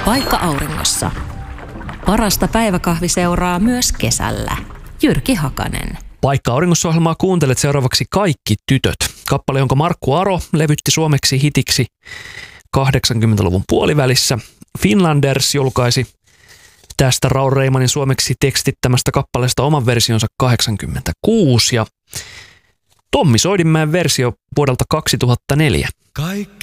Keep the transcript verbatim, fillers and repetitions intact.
Paikka auringossa. Parasta päiväkahviseuraa myös kesällä. Jyrki Hakanen. Paikka auringossa -ohjelmaa kuuntelet seuraavaksi Kaikki tytöt. Kappale, jonka Markku Aro levytti suomeksi hitiksi kahdeksankymmentäluvun puolivälissä. Finlanders julkaisi tästä Raul Reimanin suomeksi tekstittämästä kappaleesta oman versionsa kahdeksankymmentäkuusi ja Tommi Soidinmäen versio vuodelta kaksituhattaneljä. Kaikki